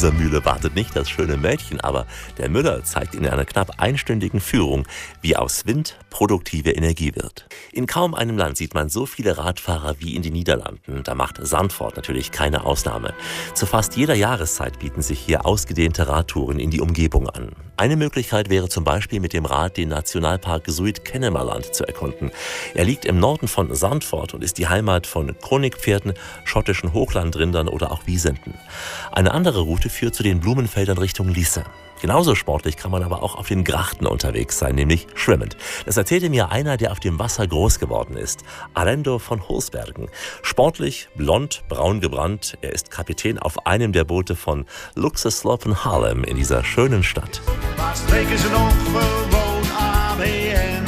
dieser Mühle wartet nicht das schöne Mädchen, aber der Müller zeigt in einer knapp einstündigen Führung, wie aus Wind produktive Energie wird. In kaum einem Land sieht man so viele Radfahrer wie in den Niederlanden. Da macht Zandvoort natürlich keine Ausnahme. Zu fast jeder Jahreszeit bieten sich hier ausgedehnte Radtouren in die Umgebung an. Eine Möglichkeit wäre zum Beispiel mit dem Rad den Nationalpark Zuid-Kennemerland zu erkunden. Er liegt im Norden von Zandvoort und ist die Heimat von Kronigpferden, schottischen Hochlandrindern oder auch Wiesenten. Eine andere Route führt zu den Blumenfeldern Richtung Liesse. Genauso sportlich kann man aber auch auf den Grachten unterwegs sein, nämlich schwimmend. Das erzählte mir einer, der auf dem Wasser groß geworden ist, Arendo von Holsbergen. Sportlich, blond, braun gebrannt. Er ist Kapitän auf einem der Boote von Luxuslopen Haarlem in dieser schönen Stadt. Waar streken ze nog gewoon ABN?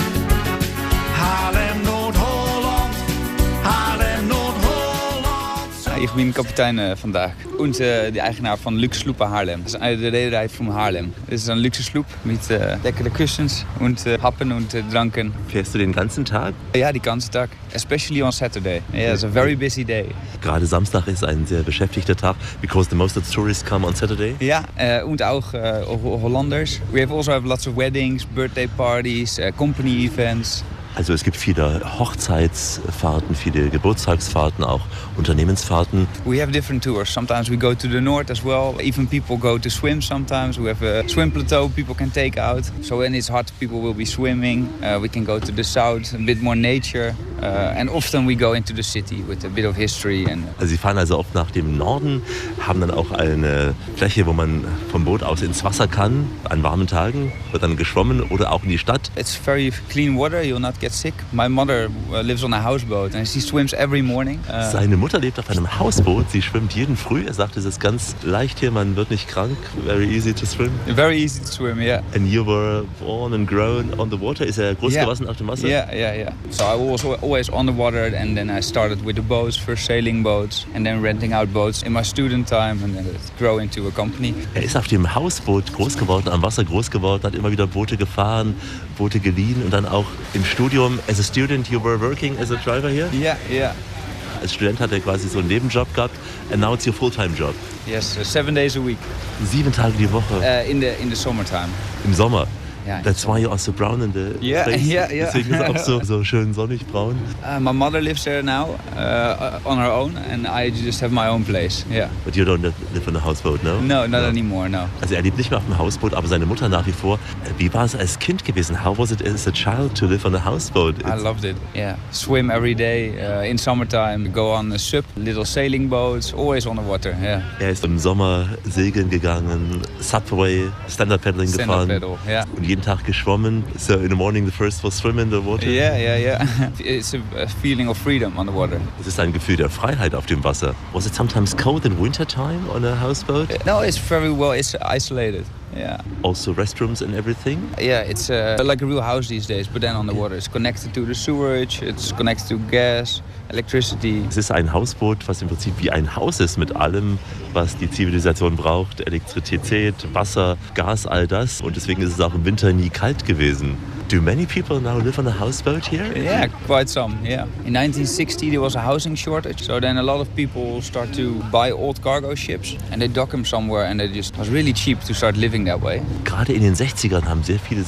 Haarlem, Noord-Holland. Haarlem, Noord-Holland. Ich bin Kapitän vandaag und de eigenaar van Luxuslopen Haarlem. Das ist eine der Reederei von Haarlem. Das ist ein Luxusloop mit leckeren Kussens und Happen und Dranken. Fährst du den ganzen Tag? Ja, die ganze Tag. Especially on Saturday. Yeah, it's a very busy day. Gerade Samstag ist ein sehr beschäftigter Tag, because the most of the tourists come on Saturday. Ja, und auch Hollanders. We have lots of weddings, birthday parties, company events. Also es gibt viele Hochzeitsfahrten, viele Geburtstagsfahrten, auch Unternehmensfahrten. We have different tours. Sometimes we go to the north as well. Even people go to swim sometimes. We have a swim plateau people can take out. So when it's hot, people will be swimming. We can go to the south, a bit more nature. And often we go into the city with a bit of history. Also Sie fahren also oft nach dem Norden, haben dann auch eine Fläche, wo man vom Boot aus ins Wasser kann. An warmen Tagen wird dann geschwommen oder auch in die Stadt. It's very clean water. You'll not get sick. My mother lives on a houseboat and she swims every morning. Seine Mutter lebt auf einem Hausboot. Sie schwimmt jeden Früh. Er sagt, es ist ganz leicht hier, man wird nicht krank. Very easy to swim. Very easy to swim, yeah. And you were born and grown on the water. Ist er groß gewachsen auf dem Wasser? Yeah. So I was always on the water and then I started with the boats, first sailing boats and then renting out boats in my student time and then it grew into a company. Er ist auf dem Hausboot groß geworden, am Wasser groß geworden, hat immer wieder Boote gefahren, Boote geliehen und dann auch im Studium. As a student, you were working as a driver here? Yeah. Als Student hat er quasi so einen Nebenjob gehabt. And now it's your full-time job. Yes, 7 days a week. 7 Tage die Woche. In the summertime. Im Sommer. Yeah, That's why you are so brown in the face. Yeah. Deswegen ist er auch so schön sonnig braun. My mother lives there now on her own and I just have my own place. Yeah. But you don't live on a houseboat, no? No, not anymore, no. Also er lebt nicht mehr auf dem Hausboot, aber seine Mutter nach wie vor. Wie war es als Kind gewesen? How was it as a child to live on a houseboat? I loved it, yeah. Swim every day, in summertime, go on a little sailing boats, always on the water, yeah. Er ist im Sommer segeln gegangen, Subway, Stand-Up-Paddling gefahren. Paddle, yeah. Und jeden Tag geschwommen. So in the morning the first was swim in the water. Yeah. It's a feeling of freedom on the water. Es ist ein Gefühl der Freiheit auf dem Wasser. Was it sometimes cold in winter time on a houseboat? No, it's very well. It's isolated. Yeah. Also restrooms and everything? Yeah, it's like a real house these days, but then on the water. It's connected to the sewerage, it's connected to gas, electricity. Es ist ein Hausboot, was im Prinzip wie ein Haus ist mit allem, was die Zivilisation braucht. Elektrizität, Wasser, Gas, all das. Und deswegen ist es auch im Winter nie kalt gewesen. Do many people now live on a houseboat here? Yeah, quite some, yeah. In 1960 there was a housing shortage, so then a lot of people start to buy old cargo ships and they dock them somewhere and it was really cheap to start living that way. Gerade in den 60ern haben sehr viele